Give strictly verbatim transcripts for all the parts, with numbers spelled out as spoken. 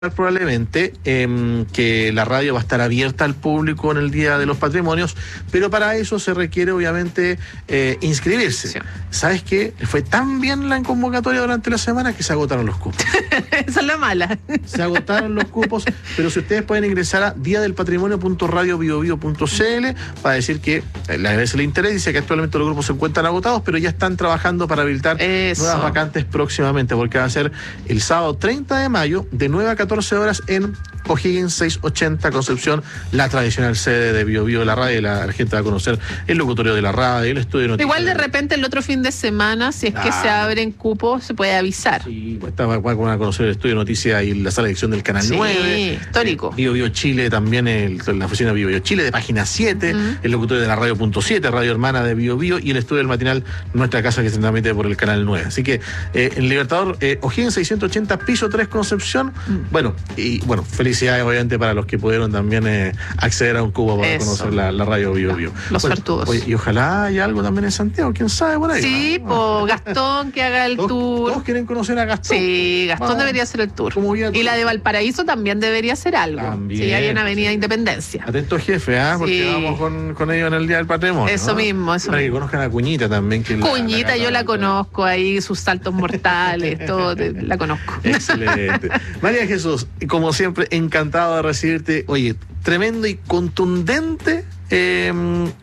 probablemente eh, que la radio va a estar abierta al público en el Día de los Patrimonios, pero para eso se requiere obviamente eh, inscribirse. Sí. ¿Sabes qué? Fue tan bien la convocatoria durante la semana que se agotaron los cupos. Esa es la mala. Se agotaron los cupos, pero si ustedes pueden ingresar a día del patrimonio punto radio bio bio punto c l para decir que la vez le interesa, dice que actualmente los grupos se encuentran agotados, pero ya están trabajando para habilitar eso. Nuevas vacantes próximamente, porque va a ser el sábado treinta de mayo de nueve a catorce horas en O'Higgins seiscientos ochenta Concepción, la tradicional sede de Bio Bio, la radio. La, la gente va a conocer el locutorio de la radio, el estudio de noticias. Igual de repente el otro fin de semana, si es ah. que se abren cupos, se puede avisar. Sí, pues está, van a conocer el estudio de noticias y la sala de edición del Canal sí, nueve. Histórico. Eh, Bio Bio Chile también, el, la oficina de Bio Bio Chile de página siete, uh-huh. el locutorio de la radio punto siete, radio hermana de Bio Bio, y el estudio del matinal Nuestra Casa, que se transmite por el Canal nueve. Así que eh, en Libertador, eh, O'Higgins seiscientos ochenta, piso tres, Concepción. Uh-huh. Bueno, y bueno, felicidades obviamente para los que pudieron también eh, acceder a un cubo para Eso. conocer la, la radio Bio Bio. Los bueno, suertudos. Oye, y ojalá haya algo también en Santiago, quién sabe por ahí. Sí, ¿no? Por Gastón que haga el ¿Todos, tour. Todos quieren conocer a Gastón. Sí, Gastón Vamos. debería hacer el tour. Y la de Valparaíso también debería hacer algo. También. Sí, hay una avenida sí. Independencia. Atento jefe, ¿ah? ¿eh? Porque sí. vamos con, con ellos en el Día del Patrimonio. Eso ¿no? mismo, eso Para mismo. que conozcan a Cuñita también. Que Cuñita, la, la yo la conozco ahí, sus saltos mortales, todo, la conozco. Excelente. María Jesús, como siempre, encantado de recibirte. Oye, tremendo y contundente eh,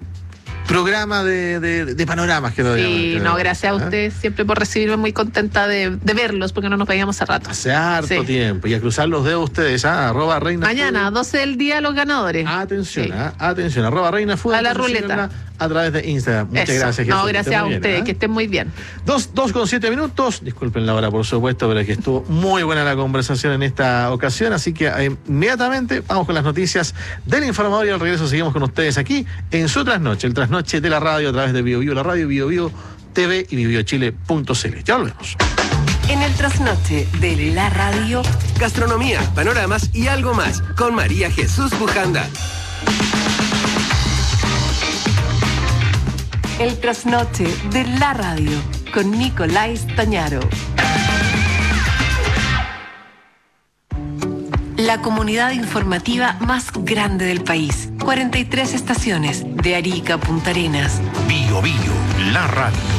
programa de, de, de panoramas que lo Sí, digamos, que no, gracias ¿eh? a ustedes siempre por recibirme, muy contenta de, de verlos, porque no nos veíamos hace rato. Hace harto sí. tiempo, y a cruzar los dedos ustedes, ¿ah? Arroba Reina Mañana, Fútbol. doce del día, los ganadores. Atención, sí. ¿ah? Atención, arroba Reina Fútbol. A la ruleta. A través de Instagram. Muchas Eso. gracias, Jesús. No, gracias a ustedes, bien, ¿eh? que estén muy bien. Dos, dos con siete minutos. Disculpen la hora, por supuesto, pero es que estuvo muy buena la conversación en esta ocasión, así que eh, inmediatamente vamos con las noticias del informador y al regreso seguimos con ustedes aquí en su trasnoche, el trasnoche de la radio a través de Bio Bio, la radio, Bio Bio T V y bio bio chile punto c l. Ya volvemos. En el trasnoche de la radio, gastronomía, panoramas y algo más con María Jesús Bujanda. El trasnoche de la radio con Nicolás Tañaro. La comunidad informativa más grande del país. cuarenta y tres estaciones de Arica a Punta Arenas. Bio Bio, la radio.